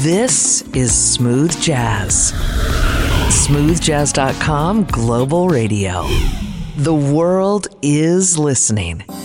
This is Smooth Jazz. SmoothJazz.com Global Radio. The world is listening.